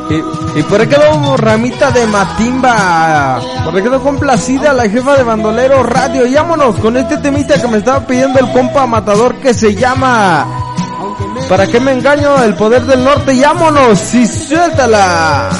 Y por ahí quedó Ramita de Matimba. Por ahí quedó complacida la jefa de Bandolero Radio. Y vámonos con este temita que me estaba pidiendo el compa Matador, que se llama ¿Para qué me engaño? El Poder del Norte. Y vámonos y suéltala.